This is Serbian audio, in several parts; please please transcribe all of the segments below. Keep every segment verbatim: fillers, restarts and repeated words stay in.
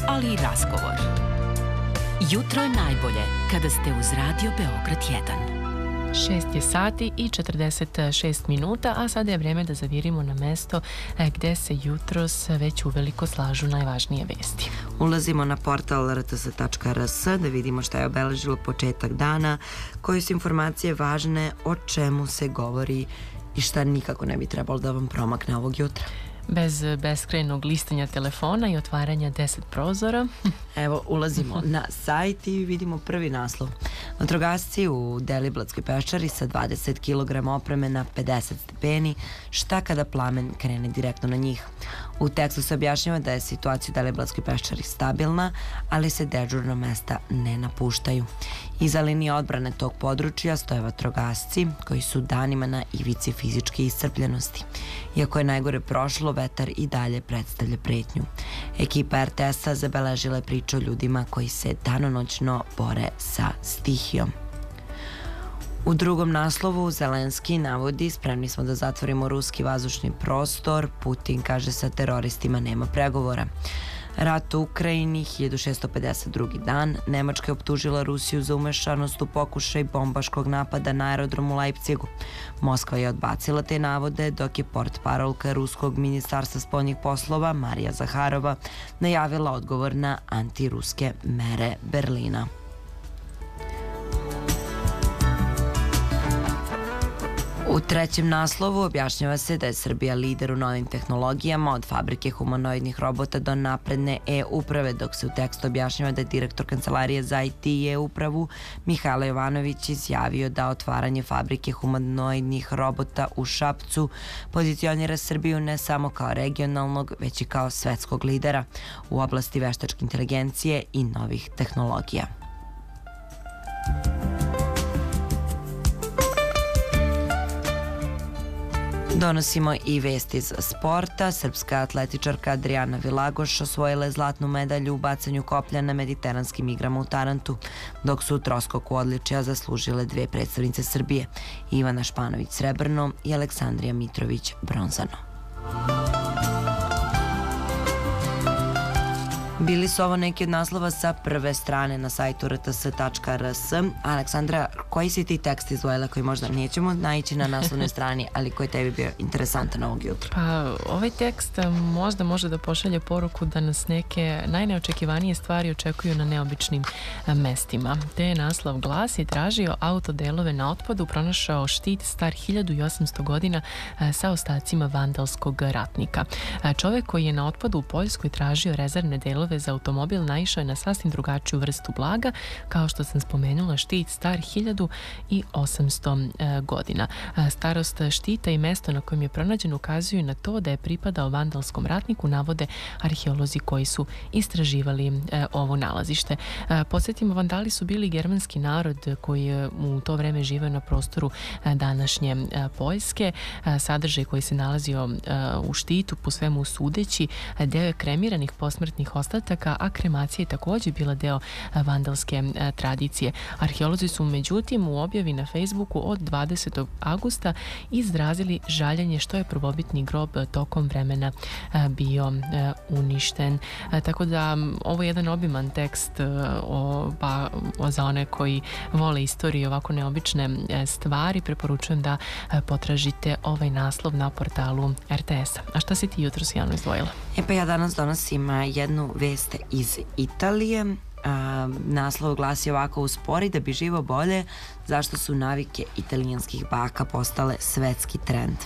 ali i razgovor. Jutro je najbolje kada ste uz Radio Beograd jedan. Šest je sati i četrdeset šest minuta, a sada je vreme da zavirimo na mesto gde se jutros već uveliko slažu najvažnije vesti. Ulazimo na portal r t s tačka r s da vidimo šta je obeležilo početak dana, koje su informacije važne, o čemu se govori i šta nikako ne bi trebalo da vam promakne ovog jutra. Bez beskrajnog listanja telefona i otvaranja deset prozora. Evo, ulazimo na sajt i vidimo prvi naslov. Vatrogasci u Deliblatskoj peščari sa dvadeset kilograma opreme na pedeset stepeni, šta kada plamen krene direktno na njih. U tekstu se objašnjava da je situacija u Deliblatskoj peščari stabilna, ali se dežurna mesta ne napuštaju. Iza linije odbrane tog područja stoje vatrogasci koji su danima na ivici fizičke iscrpljenosti. Iako je najgore prošlo, vetar i dalje predstavlja pretnju. Ekipa er te es-a zabeležila je priču o ljudima koji se danonoćno bore sa stihijom. U drugom naslovu Zelenski navodi: spremni smo da zatvorimo ruski vazdušni prostor, Putin kaže sa teroristima nema pregovora. Rat u Ukrajini, hiljadu šessto pedeset drugi dan, Nemačka je optužila Rusiju za umešanost u pokušaj bombaškog napada na aerodrom u Leipzigu. Moskva je odbacila te navode, dok je portparolka Ruskog ministarstva spoljnih poslova Marija Zaharova najavila odgovor na antiruske mere Berlina. U trećem naslovu objašnjava se da je Srbija lider u novim tehnologijama, od fabrike humanoidnih robota do napredne e-uprave, dok se u tekstu objašnjava da je direktor Kancelarije za i te i e-upravu Mihajlo Jovanović izjavio da otvaranje fabrike humanoidnih robota u Šapcu pozicionira Srbiju ne samo kao regionalnog, već i kao svetskog lidera u oblasti veštačke inteligencije i novih tehnologija. Donosimo i vesti iz sporta. Srpska atletičarka Adriana Vilagoš osvojila je zlatnu medalju u bacanju koplja na mediteranskim igrama u Tarantu, dok su u troskoku odličja zaslužile dve predstavnice Srbije, Ivana Španović srebrno i Aleksandrija Mitrović bronzano. Bili su ovo neki od naslova sa prve strane na sajtu r t s tačka r s. Aleksandra, koji si ti tekst izdvojila koji možda nećemo naići na naslovnoj strani, ali koji tebi bio interesantan ovog jutra? Pa, ovaj tekst možda može da pošalje poruku da nas neke najneočekivanije stvari očekuju na neobičnim mestima. Te naslov glasi: tražio autodelove na otpadu, pronašao štit star hiljadu osamsto godina sa ostacima vandalskog ratnika. Čovek koji je na otpadu u Poljskoj tražio rezervne delove za automobil naišao je na sasvim drugačiju vrstu blaga, kao što sam spomenula, štit star hiljadu osamsto godina. Starost štita i mesto na kojem je pronađen ukazuju na to da je pripadao vandalskom ratniku, navode arheolozi koji su istraživali ovo nalazište. Podsjetimo, vandali su bili germanski narod koji je u to vreme živeo na prostoru današnje Poljske. Sadržaj koji se nalazio u štitu, po svemu sudeći, deo je kremiranih posmrtnih ostataka, a kremacija je također bila deo vandalske tradicije. Arheolozi su međutim u objavi na Facebooku od dvadesetog avgusta izrazili žaljenje što je prvobitni grob tokom vremena bio uništen. Tako da ovo je jedan obiman tekst o, pa, o za one koji vole istoriju i ovako neobične stvari. Preporučujem da potražite ovaj naslov na portalu er te es-a. A šta si ti jutros javno izdvojila? E pa ja danas donosim jednu vest iz Italije. A, naslov glasi ovako: uspori da bi živo bolje, zašto su navike italijanskih baka postale svetski trend.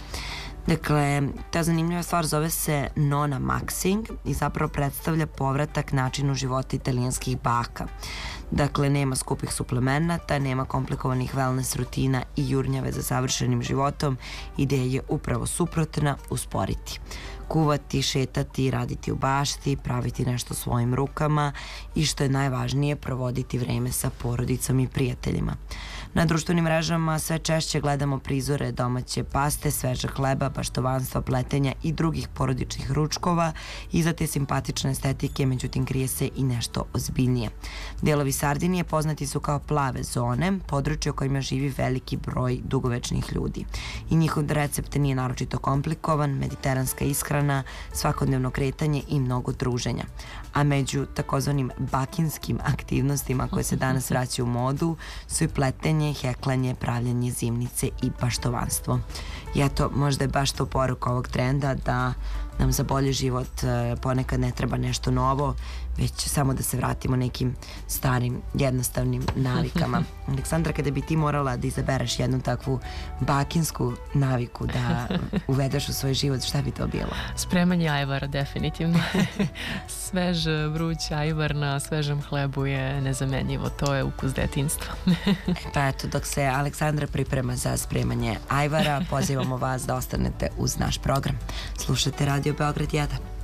Dakle, ta zanimljiva stvar zove se Nona Maxing i zapravo predstavlja povratak načinu života italijanskih baka. Dakle, nema skupih suplemenata, nema komplikovanih wellness rutina i jurnjave za savršenim životom. Ideja je upravo suprotna: usporiti. Kuvati, šetati, raditi u bašti, praviti nešto svojim rukama i, što je najvažnije, provoditi vreme sa porodicom i prijateljima. Na društvenim mrežama sve češće gledamo prizore domaće paste, svežeg hleba, baštovanstva, pletenja i drugih porodičnih ručkova. Iza te simpatične estetike, međutim, krije se i nešto ozbiljnije. Delovi Sardinije poznati su kao plave zone, područje u kojima živi veliki broj dugovečnih ljudi. I njihov recept nije naročito komplikovan, mediteranska ishrana, svakodnevno kretanje i mnogo druženja. A među takozvanim bakinskim aktivnostima koje se danas vraćaju u modu su i pletenje, heklanje, pravljanje zimnice i baštovanstvo. I eto, možda je baš to poruka ovog trenda da nam za bolji život ponekad ne treba nešto novo, već samo da se vratimo nekim starim, jednostavnim navikama. Aleksandra, kada bi ti morala da izabereš jednu takvu bakinsku naviku da uvedeš u svoj život, šta bi to bilo? Spremanje ajvara, definitivno. Svež vruć ajvar na svežem hlebu je nezamenjivo. To je ukus detinjstva. Pa eto, dok se Aleksandra priprema za spremanje ajvara, pozivamo vas da ostanete uz naš program. Slušajte Radio Beograd jedan.